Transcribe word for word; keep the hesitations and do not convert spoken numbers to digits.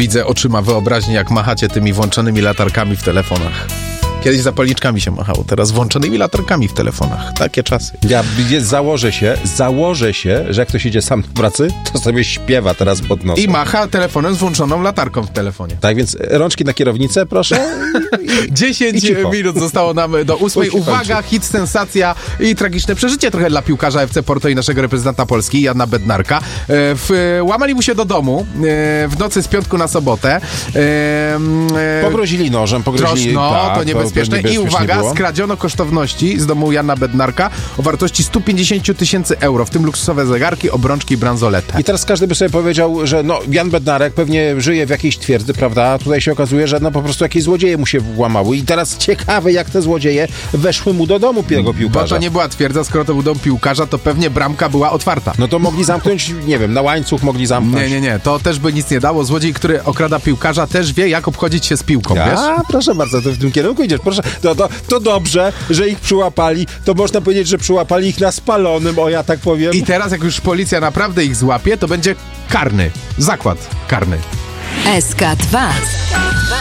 widzę oczyma wyobraźni, jak machacie tymi włączonymi latarkami w telefonach. Kiedyś zapalniczkami się machało, teraz włączonymi latarkami w telefonach. Takie czasy. Ja założę się, założę się, że jak ktoś idzie sam do pracy, to sobie śpiewa teraz pod nosem. I macha telefonem z włączoną latarką w telefonie. Tak, więc rączki na kierownicę, proszę. dziesięć minut zostało nam do ósmej. Uwaga, hit, sensacja i tragiczne przeżycie trochę dla piłkarza F C Porto i naszego reprezentanta Polski, Jana Bednarka. W, łamali mu się do domu w nocy z piątku na sobotę. Pogrozili nożem, pogrozili... No, tak, to niebezpieczne. I uwaga, było. Skradziono kosztowności z domu Jana Bednarka o wartości sto pięćdziesiąt tysięcy euro, w tym luksusowe zegarki, obrączki i bransolety. I teraz każdy by sobie powiedział, że no, Jan Bednarek pewnie żyje w jakiejś twierdzy, prawda? A tutaj się okazuje, że no po prostu jakieś złodzieje mu się włamały. I teraz ciekawe, jak te złodzieje weszły mu do domu tego piłkarza. Bo to nie była twierdza, skoro to był dom piłkarza, to pewnie bramka była otwarta. No to mogli zamknąć, nie wiem, na łańcuch mogli zamknąć. Nie, nie, nie, to też by nic nie dało. Złodziej, który okrada piłkarza, też wie, jak obchodzić się z piłką, ja? wiesz? Proszę bardzo, to w tym kierunku idziesz, proszę. To, to, to dobrze, że ich przyłapali. To można powiedzieć, że przyłapali ich na spalonym, o ja tak powiem. I teraz, jak już policja naprawdę ich złapie, to będzie karny. Zakład karny. S K dwa.